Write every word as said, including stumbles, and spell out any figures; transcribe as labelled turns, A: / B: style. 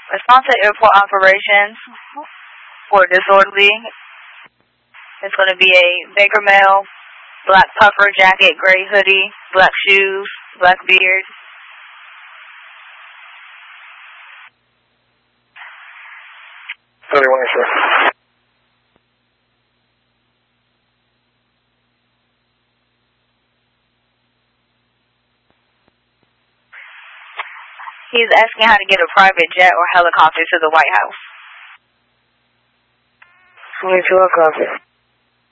A: Response to airport operations for disorderly. It's going to be a Baker male, black puffer jacket, gray hoodie, black shoes, black beard.
B: thirty-one, sir.
A: He's asking how to get a private jet or helicopter to the White House.
B: twenty-two, I'll copy.